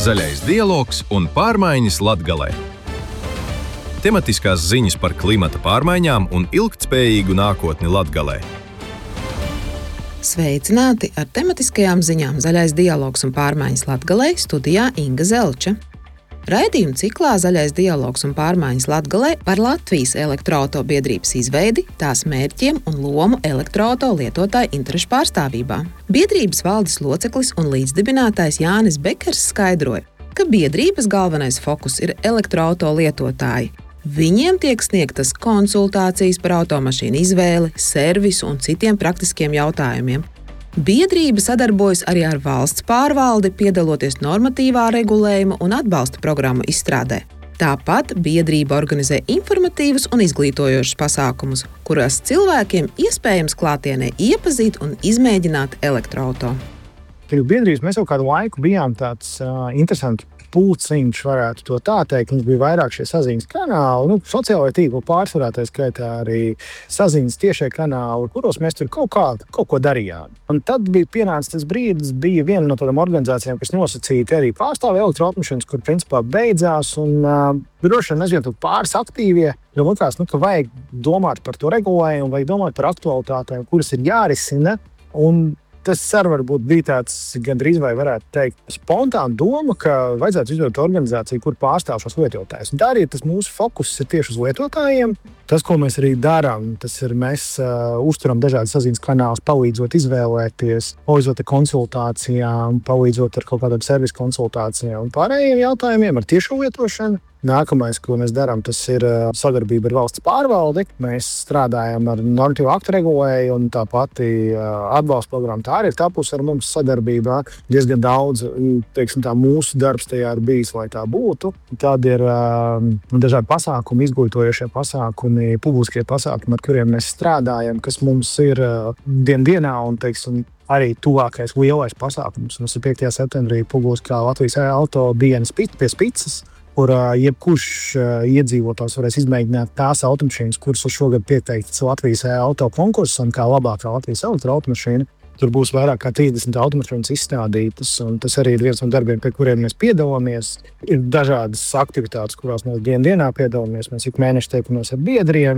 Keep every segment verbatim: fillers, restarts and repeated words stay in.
Zaļais dialogs un pārmaiņas Latgalē. Tematiskās ziņas par klimata pārmaiņām un ilgtspējīgu nākotni Latgalē. Sveicināti ar tematiskajām ziņām Zaļais dialogs un pārmaiņas Latgalē, studijā Inga Zelča. Raidījuma ciklā Zaļais dialogs un pārmaiņas Latgalē par Latvijas elektroautobiedrības izveidi, tās mērķiem un lomu elektroauto lietotāju interešu pārstāvībā. Biedrības valdes loceklis un līdzdibinātājs Jānis Bekers skaidroja, ka biedrības galvenais fokus ir elektroauto lietotāji. Viņiem tiek sniegtas konsultācijas par automašīnu izvēli, servisu un citiem praktiskiem jautājumiem. Biedrība sadarbojas arī ar valsts pārvaldi, piedaloties normatīvā regulējuma un atbalsta programmu izstrādē. Tāpat biedrība organizē informatīvus un izglītojošus pasākumus, kuros cilvēkiem iespējams klātienē iepazīt un izmēģināt elektroauto. Biedrības mēs jau kādu laiku bijām tāds uh, interesants pulciņš, varētu to tā teikt. Mums bija vairāk šie saziņas kanāli, nu, sociālajā tīklu pārsvarā, tā skaitā arī saziņas tiešie kanāli, kuros mēs tur kaut, kā, kaut ko darījām. Un tad bija pienācis tas brīdis, bija viena no tādām organizācijām, kas nosacīti arī pārstāv elektroautomašīnas, kur principā beidzās, un uh, droši vien nezinu, pāris aktīvie, jo likās, nu, ka vajag domāt par to regulējumu, vajag domāt par aktualitātēm, kuras ir jārisina, un tas arī varbūt bija tāds gandrīz vai varētu teikt spontāna doma, ka vajadzētu izveidot organizāciju, kur pārstāv šos lietotājus. Un tā arī tas mūsu fokus ir tieši uz lietotājiem. Tas, ko mēs arī darām, tas ir mēs uh, uzturam dažādas saziņas kanālus, palīdzot izvēlēties, palīdzot ar konsultācijām, palīdzot ar kaut kādām servisu konsultācijām un pārējiem jautājumiem ar tiešo lietošanu. Nākamais, ko mēs darām, tas ir sadarbība ar valsts pārvaldi. Mēs strādājam ar normatīvu aktu regulēju un tā pati atbalsta programma. Tā arī ir tapusi ar mums sadarbībā. Diezgan daudz, teiksim tā, mūsu darbs tajā ir bijis, lai tā būtu. Tad ir um, dažādi pasākumi, izglītojošie pasākumi, publiskie pasākumi, ar kuriem mēs strādājam, kas mums ir uh, dien dienā un, teiksim, arī tuvākais lielais pasākums. Mums ir piektajā septembrī publiskā Latvijas auto dienas pie Spicas, kur uh, jebkurš uh, iedzīvotājs varēs izmēģināt tās automašīnas, kuras šogad pieteiktas Latvijas auto konkursam kā labākā Latvijas elektroautomašīna. Tur būs vairāk kā trīsdesmit automašīnas izstādītas, un tas arī ir viens no darbiem, pie kuriem mēs piedalāmies. Ir dažādas aktivitātes, kurās mēs dien dienā piedalāmies. Mēs ik mēneši tiekamies ar biedriem,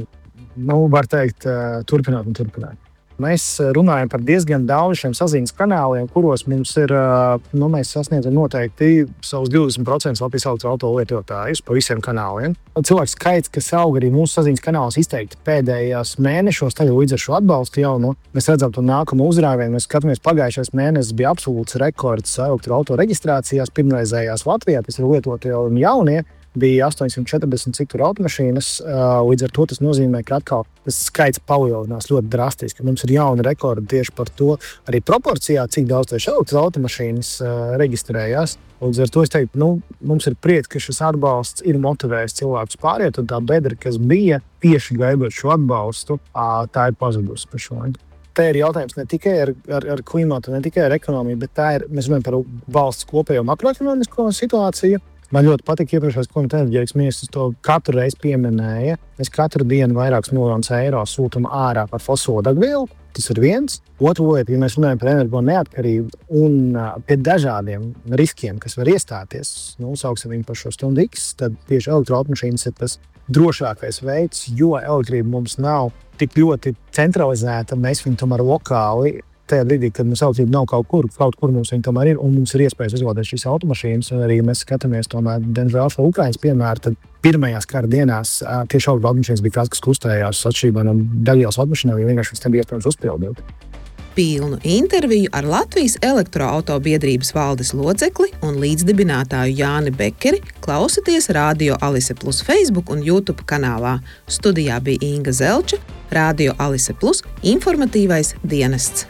nu, var teikt, uh, turpināt un turpināt. Mēs runājam par diezgan daudz šiem saziņas kanāliem, kuros mums ir, nu, mēs sasniedzam noteikti savus divdesmit procentus Latvijas elektroauto lietotājus pa visiem kanāliem. Cilvēku skaits, kas aug arī mūsu saziņas kanālos izteikti pēdējās mēnešos, tagad līdz ar šo atbalstu jau, nu, mēs redzam to nākamo uzrāvienu. Mēs skatāmies, pagājušais mēnesis bija absolūts rekords elektroauto reģistrācijās, pirmreizējās Latvijā, tas ir lietotie un jaunie. Bija astoņsimt četrdesmit cik tur automašīnas, līdz ar to tas nozīmē, ka atkal tas skaits palielinās ļoti drastiski. Mums ir jauni rekordi tieši par to arī proporcijā, cik daudz tieši automašīnas reģistrējās. Līdz ar to es teiktu, nu, mums ir prieks, ka šis atbalsts ir motivējis cilvēkus pāriet, un tā bedra, kas bija tieši gaidot šo atbalstu, tā ir pazudusi par šo laiku. Te ir jautājums ne tikai ar, ar, ar klimatu, ne tikai ar ekonomiju, bet tā ir, mēs runājam par valsts kopējo makroekonomisko situāciju. Man ļoti patīk iepriekšējais klimata enerģētikas ministrs to katru reizi pieminēja. Mēs katru dienu vairākus miljonus eiro sūtam ārā par fosilo degvielu. Tas ir viens. Otra lieta, ja mēs runājam par energo neatkarību un uh, pie dažādiem riskiem, kas var iestāties, nu, sauksim viņu par šo stundu X, tad tieši elektroautomašīnas ir tas drošākais veids, jo elektrība mums nav tik ļoti centralizēta, mēs viņu tomēr lokāli. Tajā brīdī, kad mums elektrība nav kaut kur, kaut kur mums viņa tomēr ir, un mums ir iespējas izvēlēties šīs automašīnas, un arī mēs skatāmies tomēr, diemžēl, šo Ukrainas piemēru, tad pirmajās kara dienās tieši automašīnas bija tās, kas kustējās atšķirībā no degvielas automašīnām, jo vienkārši viņas nebija iespējams uzpildīt. Pilnu interviju ar Latvijas elektroautobiedrības valdes locekli un līdzdibinātāju Jāni Bekeri klausieties Radio Alise Plus Facebook un YouTube kanālā. Studijā bija Inga Zelča, Radio Alise Plus informatīvais dienests.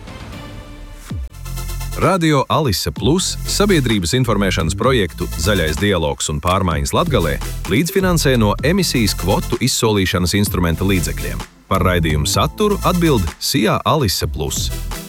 Radio Alise Plus sabiedrības informēšanas projektu Zaļais dialogs un pārmaiņas Latgalē līdzfinansē no emisijas kvotu izsolīšanas instrumenta līdzekļiem. Par raidījumu saturu atbild S I A Alise Plus.